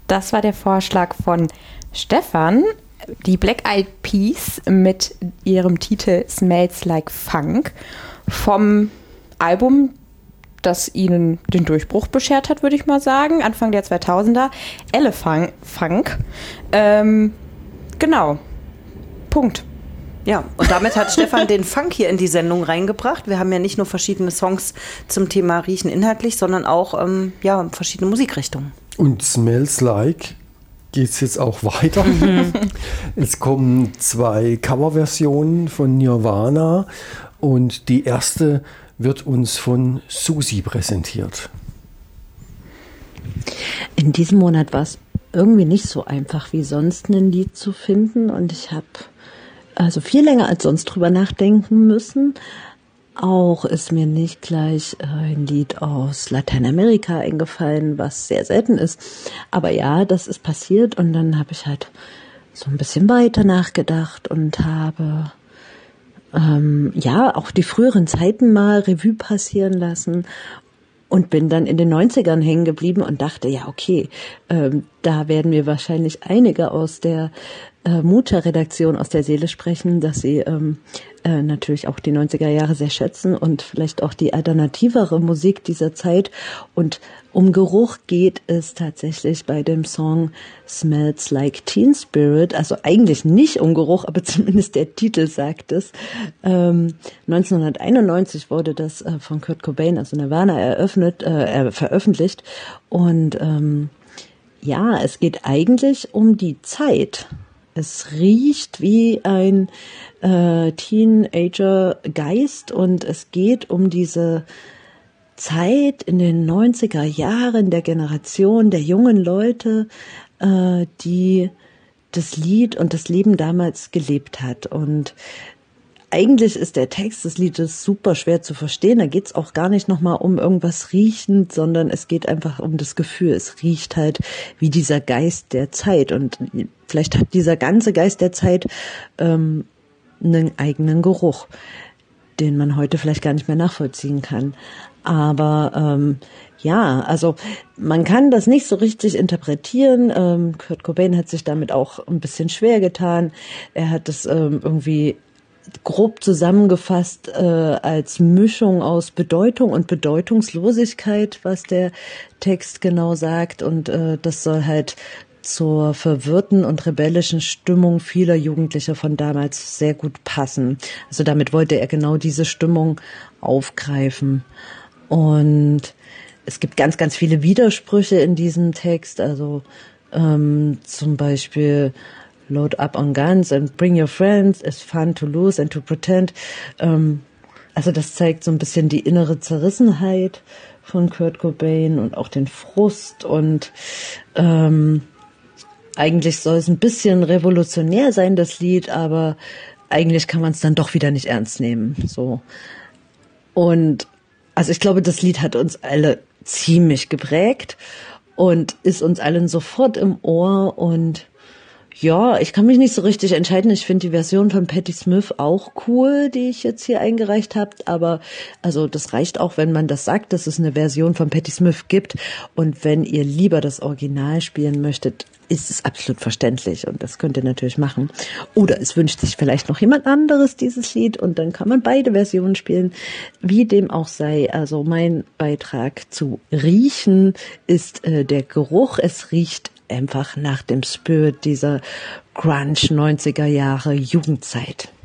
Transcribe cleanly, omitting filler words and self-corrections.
Das war der Vorschlag von Stefan. Die Black Eyed Peas mit ihrem Titel Smells Like Funk vom Album, das ihnen den Durchbruch beschert hat, würde ich mal sagen, Anfang der 2000er, Elephant Funk. Genau. Punkt. Ja, und damit hat Stefan den Funk hier in die Sendung reingebracht. Wir haben ja nicht nur verschiedene Songs zum Thema Riechen inhaltlich, sondern auch verschiedene Musikrichtungen. Und Smells Like geht es jetzt auch weiter. Es kommen 2 Coverversionen von Nirvana und die erste wird uns von Susi präsentiert. In diesem Monat war es irgendwie nicht so einfach wie sonst ein Lied zu finden und ich habe also viel länger als sonst drüber nachdenken müssen. Auch ist mir nicht gleich ein Lied aus Lateinamerika eingefallen, was sehr selten ist. Aber ja, das ist passiert und dann habe ich halt so ein bisschen weiter nachgedacht und habe auch die früheren Zeiten mal Revue passieren lassen und bin dann in den 90ern hängen geblieben und dachte, ja okay, da werden mir wahrscheinlich einige aus der Mutter-Redaktion aus der Seele sprechen, dass sie natürlich auch die 90er Jahre sehr schätzen und vielleicht auch die alternativere Musik dieser Zeit. Und um Geruch geht es tatsächlich bei dem Song Smells Like Teen Spirit, also eigentlich nicht um Geruch, aber zumindest der Titel sagt es. 1991 wurde das von Kurt Cobain, also Nirvana, veröffentlicht und es geht eigentlich um die Zeit. Es riecht wie ein Teenager-Geist und es geht um diese Zeit in den 90er Jahren der Generation der jungen Leute, die das Lied und das Leben damals gelebt hat. Und eigentlich ist der Text des Liedes super schwer zu verstehen. Da geht's auch gar nicht nochmal um irgendwas riechend, sondern es geht einfach um das Gefühl. Es riecht halt wie dieser Geist der Zeit. Und vielleicht hat dieser ganze Geist der Zeit einen eigenen Geruch, den man heute vielleicht gar nicht mehr nachvollziehen kann. Aber also man kann das nicht so richtig interpretieren. Kurt Cobain hat sich damit auch ein bisschen schwer getan. Er hat es irgendwie grob zusammengefasst als Mischung aus Bedeutung und Bedeutungslosigkeit, was der Text genau sagt. Und das soll halt zur verwirrten und rebellischen Stimmung vieler Jugendlicher von damals sehr gut passen. Also damit wollte er genau diese Stimmung aufgreifen. Und es gibt ganz, ganz viele Widersprüche in diesem Text. Also zum Beispiel Load up on guns and bring your friends. It's fun to lose and to pretend. Also das zeigt so ein bisschen die innere Zerrissenheit von Kurt Cobain und auch den Frust. Und eigentlich soll es ein bisschen revolutionär sein, das Lied, aber eigentlich kann man es dann doch wieder nicht ernst nehmen. So. Und also ich glaube, das Lied hat uns alle ziemlich geprägt und ist uns allen sofort im Ohr und ja, ich kann mich nicht so richtig entscheiden. Ich finde die Version von Patti Smith auch cool, die ich jetzt hier eingereicht habe. Aber also das reicht auch, wenn man das sagt, dass es eine Version von Patti Smith gibt. Und wenn ihr lieber das Original spielen möchtet, ist es absolut verständlich. Und das könnt ihr natürlich machen. Oder es wünscht sich vielleicht noch jemand anderes dieses Lied. Und dann kann man beide Versionen spielen. Wie dem auch sei. Also mein Beitrag zu Riechen ist der Geruch. Es riecht einfach nach dem Spirit dieser Grunge 90er Jahre Jugendzeit.